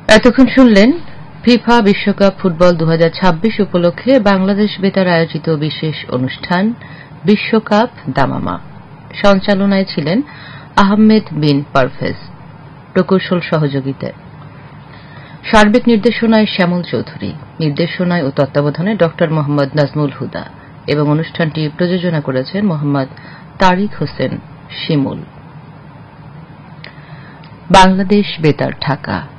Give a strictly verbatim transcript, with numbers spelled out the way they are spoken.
এতক্ষণ শুনলেন ফিফা বিশ্বকাপ ফুটবল দু হাজার ছাব্বিশ উপলক্ষে বাংলাদেশ বেতার আয়োজিত বিশেষ অনুষ্ঠান বিশ্বকাপ দামামা। সঞ্চালনায় ছিলেন আহমেদ বিন পারভেজ, প্রকৌশল সহযোগিতায় সার্বিক নির্দেশনায় শ্যামল চৌধুরী, নির্দেশনায় ও তত্ত্বাবধানে ড মোহাম্মদ নাজমুল হুদা এবং অনুষ্ঠানটি প্রযোজনা করেছেন মোহাম্মদ তারিক হোসেন শিমুল। বাংলাদেশ বেতার ঢাকা।